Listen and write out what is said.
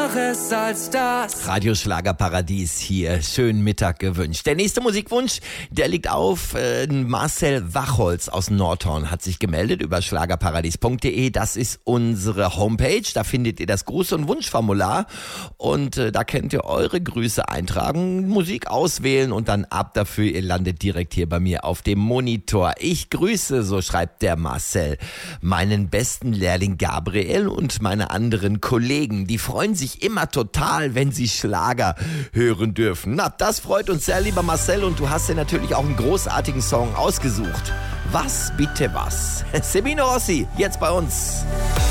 Schöneres als das. Radio Schlagerparadies hier. Schönen Mittag gewünscht. Der nächste Musikwunsch, der liegt auf. Marcel Wachholz aus Nordhorn hat sich gemeldet über schlagerparadies.de. Das ist unsere Homepage. Da findet ihr das Gruß- und Wunschformular. Und da könnt ihr eure Grüße eintragen, Musik auswählen und dann ab dafür. Ihr landet direkt hier bei mir auf dem Monitor. Ich grüße, so schreibt der Marcel, meinen besten Lehrling Gabriel und meine anderen Kollegen. Die freuen sich immer total, wenn sie Schlager hören dürfen. Na, das freut uns sehr, lieber Marcel. Und du hast dir natürlich auch einen großartigen Song ausgesucht. Was bitte was? Semino Rossi, jetzt bei uns.